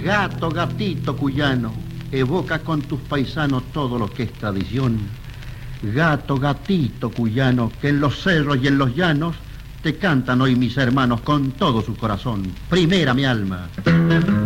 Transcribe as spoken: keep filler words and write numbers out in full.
Gato, gatito cuyano, evoca con tus paisanos todo lo que es tradición. Gato, gatito cuyano, que en los cerros y en los llanos te cantan hoy mis hermanos con todo su corazón. Primera mi alma.